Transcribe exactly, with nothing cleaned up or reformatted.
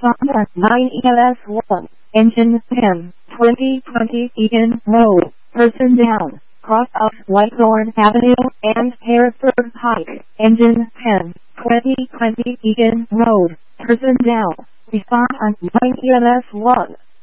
Respond on nine E L S one. Engine ten. twenty twenty Egan Road. Person down. Cross of Whitethorn Avenue and Harrisburg Pike. Engine ten. twenty twenty Egan Road. Person down. Respond on nine E L S one.